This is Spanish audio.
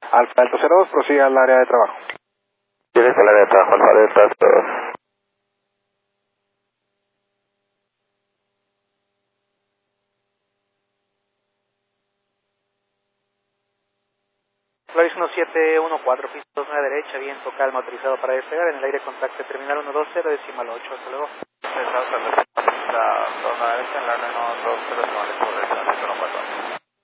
Alfa Delta 02, prosiga al área de trabajo. Tienes el área de trabajo, Alfa Delta 02. Solaris 1714, pista 29 derecha, viento calma, autorizado para despegar, en el aire contacto terminal 120, decimal 8, hasta luego. Estamos en la pista 2 derecha, en la 120, decimal 4.